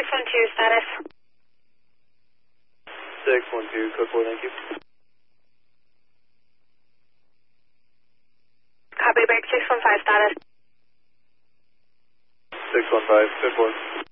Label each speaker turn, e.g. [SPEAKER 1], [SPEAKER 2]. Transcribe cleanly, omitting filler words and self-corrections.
[SPEAKER 1] 612 status.
[SPEAKER 2] 612, code 4, thank you.
[SPEAKER 1] Copy, break 615 status.
[SPEAKER 2] 615, code 4.